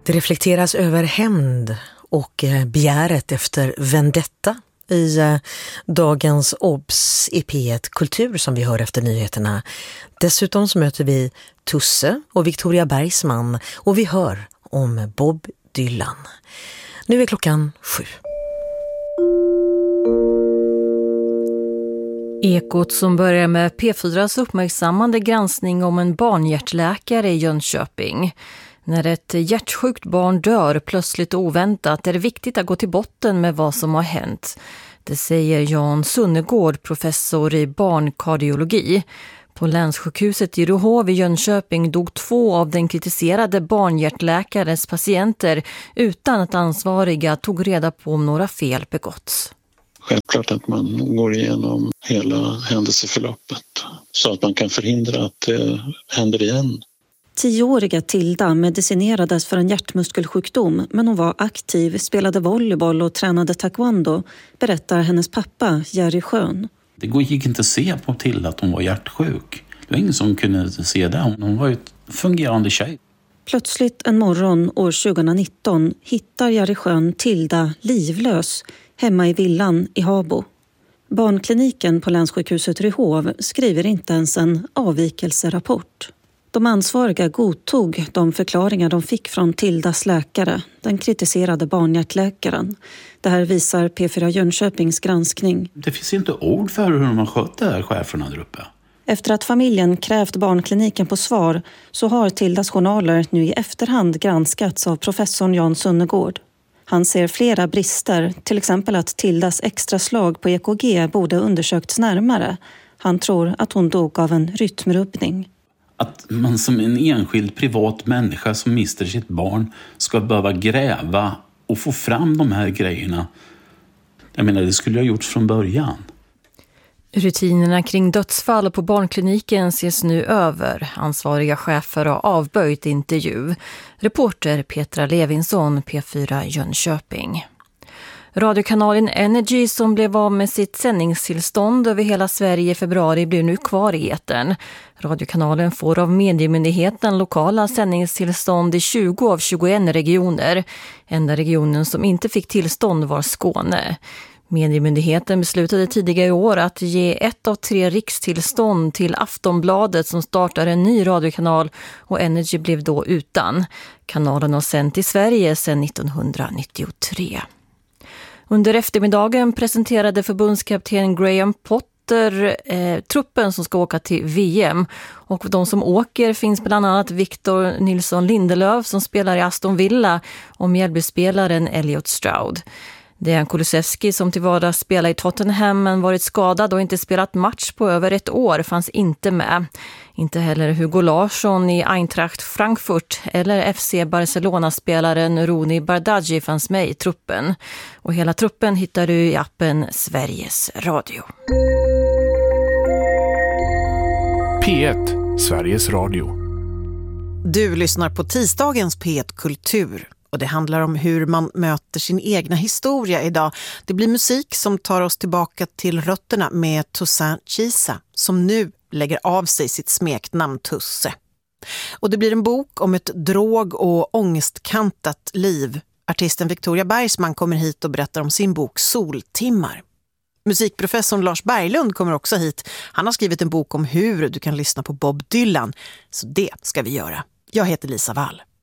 Det reflekteras över hämnd och begäret efter vendetta i dagens OBS i P1 Kultur som vi hör efter nyheterna. Dessutom så möter vi Tusse och Victoria Bergsman och vi hör om Bob Dylan. Nu är klockan 7. Ekot som börjar med P4s uppmärksammande granskning om en barnhjärtläkare i Jönköping. När ett hjärtsjukt barn dör plötsligt och oväntat är det viktigt att gå till botten med vad som har hänt. Det säger Jan Sunnegård, professor i barnkardiologi. På länssjukhuset i Rehov i Jönköping dog 2 av den kritiserade barnhjärtläkarens patienter utan att ansvariga tog reda på om några fel begåtts. Självklart att man går igenom hela händelseförloppet så att man kan förhindra att det händer igen. 10-åriga Tilda medicinerades för en hjärtmuskelsjukdom men hon var aktiv, spelade volleyboll och tränade taekwondo, berättar hennes pappa Jerry Schön. Det gick inte att se på Tilda att hon var hjärtsjuk. Det var ingen som kunde se det. Hon var ju ett fungerande tjej. Plötsligt en morgon år 2019 hittar Jerry Schön Tilda livlös hemma i villan i Habo. Barnkliniken på länssjukhuset Rehov skriver inte ens en avvikelserapport. De ansvariga godtog de förklaringar de fick från Tildas läkare, den kritiserade barnhjärtläkaren. Det här visar P4 Jönköpings granskning. Det finns inte ord för hur de har skött det här cheferna där uppe. Efter att familjen krävt barnkliniken på svar så har Tildas journaler nu i efterhand granskats av professorn Jan Sunnegård. Han ser flera brister, till exempel att Tildas extra slag på EKG borde undersökts närmare. Han tror att hon dog av en rytmrubbning. Att man som en enskild privat människa som mister sitt barn ska behöva gräva och få fram de här grejerna. Jag menar, det skulle ha gjorts från början. Rutinerna kring dödsfall på barnkliniken ses nu över. Ansvariga chefer har avböjt intervju. Reporter Petra Levinsson, P4 Jönköping. Radiokanalen Energy som blev av med sitt sändningstillstånd över hela Sverige i februari blir nu kvar i etern. Radiokanalen får av Mediemyndigheten lokala sändningstillstånd i 20 av 21 regioner. Enda regionen som inte fick tillstånd var Skåne. Mediemyndigheten beslutade tidigare i år att ge 1 av 3 rikstillstånd till Aftonbladet som startar en ny radiokanal och Energy blev då utan. Kanalen har sänt i Sverige sedan 1993. Under eftermiddagen presenterade förbundskapten Graham Potter truppen som ska åka till VM. Och de som åker finns bland annat Victor Nilsson Lindelöf som spelar i Aston Villa och Mjällbyspelaren Elliot Stroud. Dejan Kulusevski som till vardags spelar i Tottenham men varit skadad och inte spelat match på över ett år fanns inte med. Inte heller Hugo Larsson i Eintracht Frankfurt eller FC Barcelona-spelaren Rooney Bardghji fanns med i truppen. Och hela truppen hittar du i appen Sveriges Radio. P1, Sveriges Radio. Du lyssnar på tisdagens P1 Kultur. Och det handlar om hur man möter sin egna historia idag. Det blir musik som tar oss tillbaka till rötterna med Toussaint Chisa som nu lägger av sig sitt smeknamn Tusse. Och det blir en bok om ett drog- och ångestkantat liv. Artisten Victoria Bergsman kommer hit och berättar om sin bok Soltimmar. Musikprofessorn Lars Berglund kommer också hit. Han har skrivit en bok om hur du kan lyssna på Bob Dylan. Så det ska vi göra. Jag heter Lisa Wall.